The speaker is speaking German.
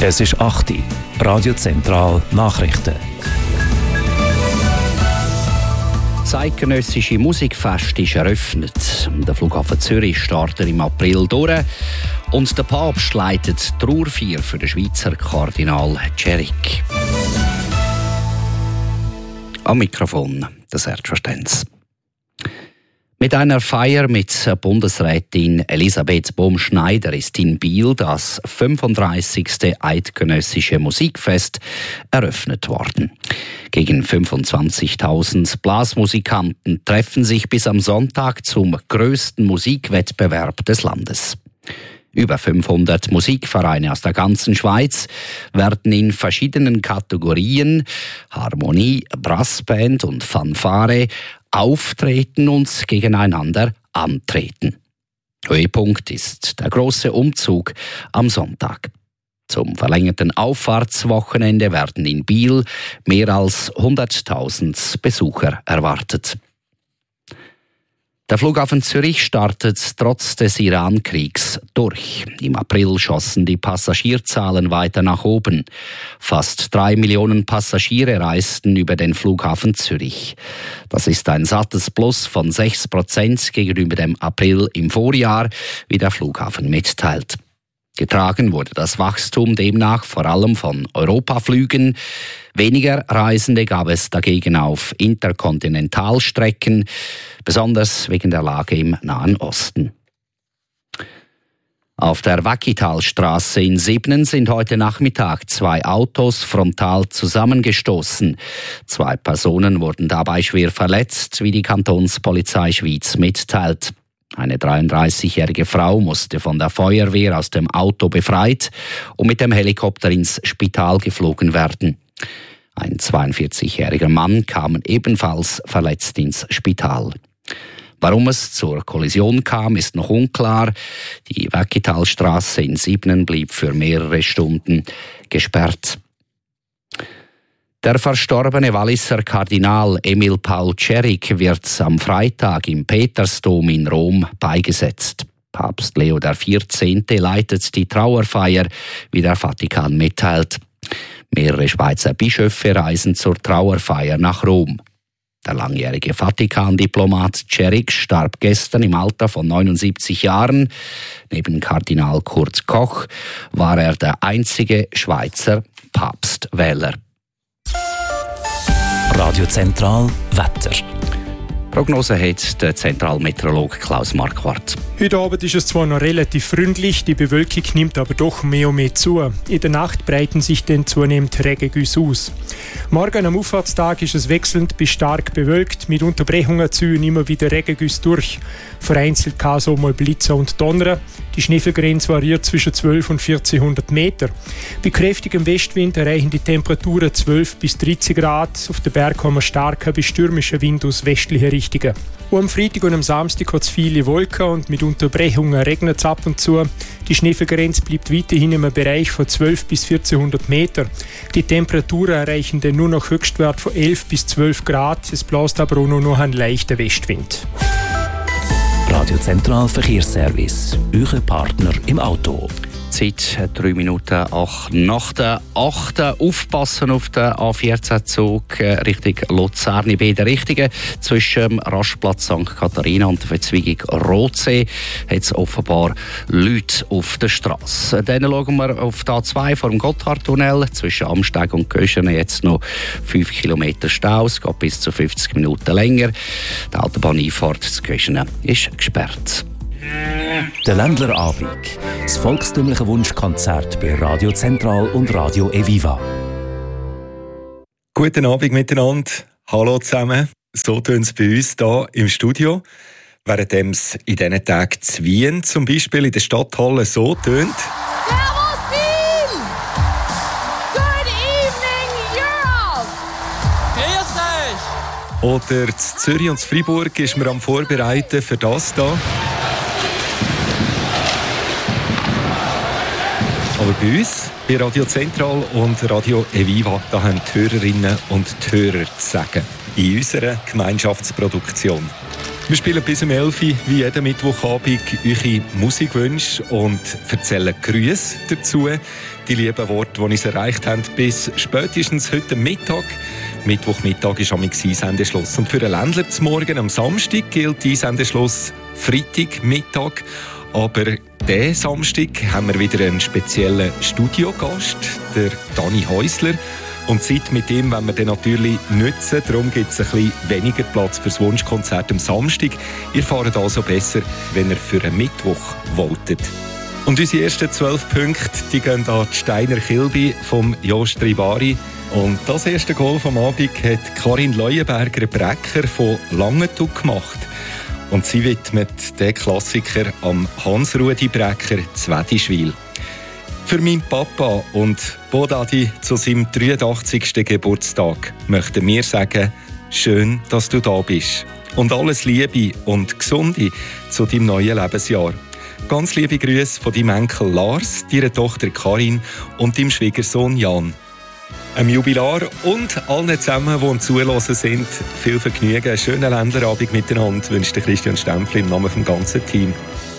Es ist 8 Uhr. Radio Zentral Nachrichten. Das eidgenössische Musikfest ist eröffnet. Der Flughafen Zürich startet im April durch und der Papst leitet die Trauerfeier für den Schweizer Kardinal Tschering. Am Mikrofon der Sergio Stenz. Mit einer Feier mit Bundesrätin Elisabeth Bohm-Schneider ist in Biel das 35. Eidgenössische Musikfest eröffnet worden. Gegen 25.000 Blasmusikanten treffen sich bis am Sonntag zum grössten Musikwettbewerb des Landes. Über 500 Musikvereine aus der ganzen Schweiz werden in verschiedenen Kategorien Harmonie, Brassband und Fanfare auftreten und gegeneinander antreten. Höhepunkt ist der große Umzug am Sonntag. Zum verlängerten Auffahrtswochenende werden in Biel mehr als 100.000 Besucher erwartet. Der Flughafen Zürich startet trotz des Iran-Kriegs durch. Im April schossen die Passagierzahlen weiter nach oben. Fast 3 Millionen Passagiere reisten über den Flughafen Zürich. Das ist ein sattes Plus von 6% gegenüber dem April im Vorjahr, wie der Flughafen mitteilt. Getragen wurde das Wachstum demnach vor allem von Europaflügen. Weniger Reisende gab es dagegen auf Interkontinentalstrecken, besonders wegen der Lage im Nahen Osten. Auf der Wackitalstraße in Sibnen sind heute Nachmittag 2 Autos frontal zusammengestoßen. 2 Personen wurden dabei schwer verletzt, wie die Kantonspolizei Schwyz mitteilt. Eine 33-jährige Frau musste von der Feuerwehr aus dem Auto befreit und mit dem Helikopter ins Spital geflogen werden. Ein 42-jähriger Mann kam ebenfalls verletzt ins Spital. Warum es zur Kollision kam, ist noch unklar. Die Wackitalstraße in Sibnen blieb für mehrere Stunden gesperrt. Der verstorbene Walliser Kardinal Emil Paul Tschering wird am Freitag im Petersdom in Rom beigesetzt. Papst Leo XIV. Leitet die Trauerfeier, wie der Vatikan mitteilt. Mehrere Schweizer Bischöfe reisen zur Trauerfeier nach Rom. Der langjährige Vatikan-Diplomat Tschering starb gestern im Alter von 79 Jahren. Neben Kardinal Kurt Koch war er der einzige Schweizer Papstwähler. Radio Zentral Wetter. Prognose hat der Zentralmeteorologe Klaus Marquardt. Heute Abend ist es zwar noch relativ freundlich, die Bewölkung nimmt aber doch mehr und mehr zu. In der Nacht breiten sich dann zunehmend Regengüsse aus. Morgen am Auffahrtstag ist es wechselnd bis stark bewölkt. Mit Unterbrechungen ziehen immer wieder Regengüsse durch. Vereinzelt kann es auch mal Blitze und Donnern. Die Schneefallgrenze variiert zwischen 12 und 1400 Meter. Bei kräftigem Westwind erreichen die Temperaturen 12 bis 13 Grad. Auf den Berg kommen starker bis stürmischer Wind aus westlichen Richtungen. Und am Freitag und am Samstag hat es viele Wolken und mit Unterbrechungen regnet es ab und zu. Die Schneefallgrenze bleibt weiterhin im Bereich von 12 bis 1400 Meter. Die Temperaturen erreichen dann nur noch Höchstwert von 11 bis 12 Grad. Es bläst aber auch nur noch ein leichter Westwind. Radio Zentral Verkehrsservice. Euer Partner im Auto. Zeit 3 Minuten nach der 8. Aufpassen auf den A14-Zug Richtung Luzern. Ich bin der Richtige. Zwischen Rastplatz St. Katharina und der Verzweigung Rotsee hat es offenbar Leute auf der Straße. Dann schauen wir auf die A2 vor dem Gotthardtunnel. Zwischen Amsteg und Göschene jetzt noch 5 Kilometer Stau. Es geht bis zu 50 Minuten länger. Die Autobahneinfahrt zu Göschene ist gesperrt. Der Ländlerabend. Das volkstümliche Wunschkonzert bei Radio Zentral und Radio Eviva. Guten Abend miteinander. Hallo zusammen. So tönt es bei uns hier im Studio. Während es in diesen Tagen zu Wien zum Beispiel in der Stadthalle so tönt. Servus Wien! Good evening Europe! Grüß euch! Oder in Zürich und in Freiburg ist man am Vorbereiten für das hier. Aber bei uns, bei Radio Zentral und Radio Eviva, da haben die Hörerinnen und die Hörer zu sagen. In unserer Gemeinschaftsproduktion. Wir spielen bis um 11 Uhr, wie jeden Mittwochabend, eure Musikwünsche und erzählen Grüße dazu. Die lieben Worte, die uns erreicht haben, bis spätestens heute Mittag. Mittwochmittag ist am Einsendeschluss. Und für den Ländler zum Morgen am Samstag gilt Einsendeschluss Freitagmittag. Aber diesen Samstag haben wir wieder einen speziellen Studiogast, der Dani Häusler. Und die Zeit mit ihm wollen wir dann natürlich nutzen. Darum gibt es ein bisschen weniger Platz für das Wunschkonzert am Samstag. Ihr fahrt also besser, wenn ihr für einen Mittwoch votet. Und unsere ersten 12 Punkte die gehen an die Steiner Kilby vom Jost Ribari. Und das erste Goal vom Abend hat Karin Leuenberger-Brecker von Langenthal gemacht. Und sie widmet den Klassiker am Hans-Rudi Brecker zu Wedischwil. Für meinen Papa und Bodadi zu seinem 83. Geburtstag möchten wir sagen, schön, dass du da bist. Und alles Liebe und Gesunde zu deinem neuen Lebensjahr. Ganz liebe Grüße von deinem Enkel Lars, deiner Tochter Karin und deinem Schwiegersohn Jan. Einem Jubilar und allen zusammen, die uns zuhören sind, viel Vergnügen, einen schönen Länderabend miteinander, wünscht Christian Stempfli im Namen des ganzen Teams.